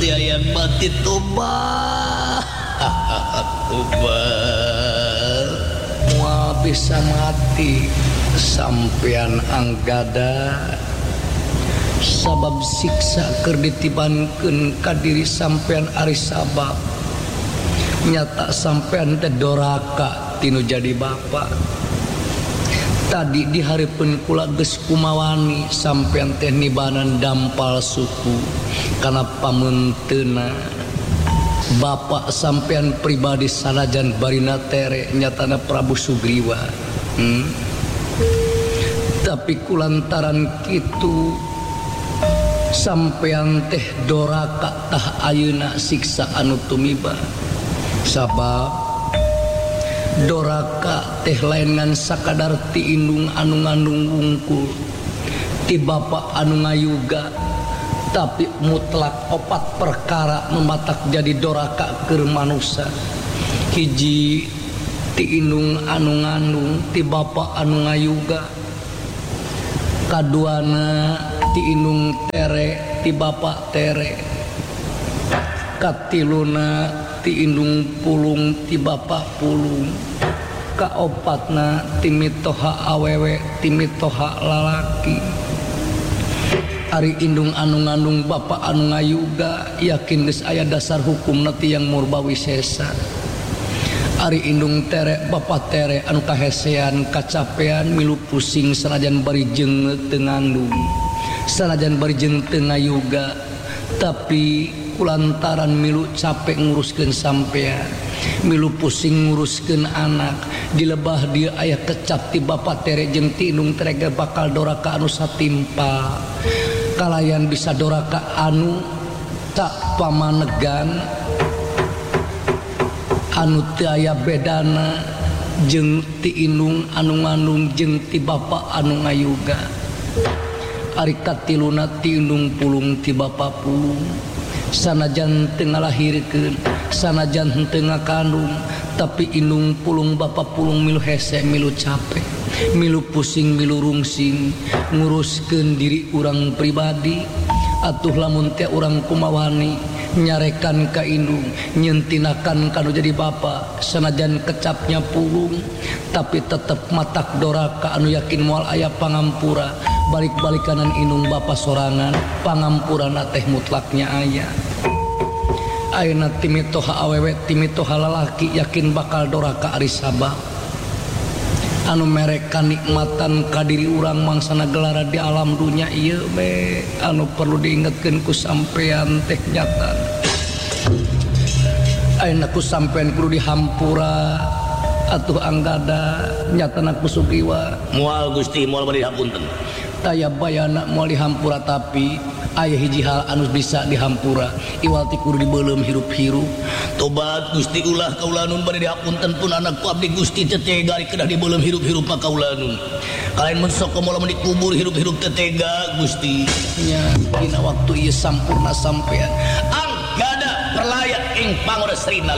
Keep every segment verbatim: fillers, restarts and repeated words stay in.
yang mati tobat tobat mau bisa mati sampean anggada sabab siksa keur ditibankeun ka diri sampean ari sabab nyata sampean teh doraka tinu jadi bapak. Tadi di hareupeun kula geus kumawani sampean teh nibanan dampal suku kana pamunteuna bapak sampean pribadi sanajan barina tere nyatana Prabu Sugriwa. hmm? Tapi kulantaran kitu sampean teh doraka tah ayeuna siksa anu tumiba sabab doraka teh lain ngan sakadar ti indung anu ngandung wungkul ti bapak anu ngayuga tapi mutlak opat perkara mematak jadi doraka keur manusia. Hiji ti indung anu ngandung ti bapak anu ngayuga, kaduana ti indung tere ti bapak tere, katiluna ti indung pulung ti bapak pulung, kaopatna ti mitoha awewe ti mitoha lalaki. Ari indung anu ngandung bapak anu ngayuga yakin geus aya dasar hukum nanti yang murbawi sesa. Ari indung tere bapak tere anu kahesean kacapean milu pusing sanajan bari jeung teu ngandung sanajan bari jeung teu ngayuga tapi kulantaran milu capek nguruskeun sampean milu pusing nguruskeun anak dilebah dia aya kecap ti bapak tere jeung ti indung tere bakal doraka anu satimpa kalayan bisa doraka anu tak pamanegan anu teu aya bedana jeung ti indung anu ngandung jeung ti bapak anu ngayuga. Ari katiluna ti indung pulung ti bapak pulung sanajan teu ngalahirkeun sanajan teu ngakandung tapi indung pulung bapak pulung milu hese milu capek milu pusing milu rungsing nguruskeun diri urang pribadi. Atuh lamun teh urang kumawani nyarekan ka indung nyentinakan kanu jadi bapak sanajan kecapnya pulung tapi tetep matak doraka anu yakin moal aya pangampura balik-balikanan indung bapak sorangan pangampurana teh mutlaknya aya. Ayeuna timitoha awewe timitoha lalaki yakin bakal doraka ari sabab anu merek kanikmatan kadiri urang mangsana gelara di alam dunia ieu be anu perlu diingetkeun ku sampean teh nyata. Ayeuna ku sampean kudu dihampura atuh anggada nyatana ku Sugriwa moal Gusti moal bari hapunten taya bayana moal dihampura tapi aya hiji hal anu bisa dihampura iwal ti kudu dibeuleum hirup-hirup. Tobat Gusti ulah kaulanun bari dihapunten pun anakku abdi Gusti teu tega ari kedah dibeuleum hirup-hirup ka kaulanun. Kalain mun sok moal mun dikubur hirup-hirup teu tega Gusti. Nya dina waktu ieu sampurna sampean. Anggada perlayak ing panguresrina.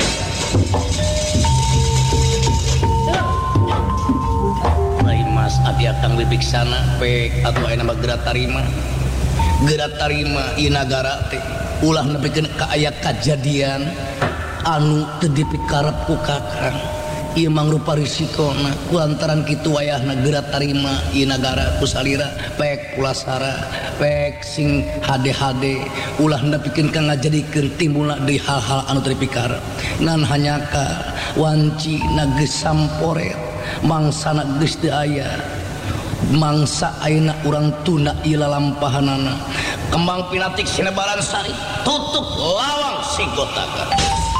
Lain Mas abdi akang bibiksana pek atuh aya nama geura tarima. Geura tarima ieu nagara teh ulah nepikeun ka aya kajadian anu teu dipikarep ku kakang. Ieu mangrupa risikona kulantaran kitu wayahna geura tarima ieu nagara ku salira pek pulasara pek sing hade-hade ulah nepikeun ka ngajadikeun timbulna deui hal-hal anu teu dipikarep. Ngan hanyaka wanci na geus samporet mangsana geus teu aya mangsa ayeuna urang tuna ieu lalampahanana kembang pinatik sinebaran sari tutup lawang sigotaka.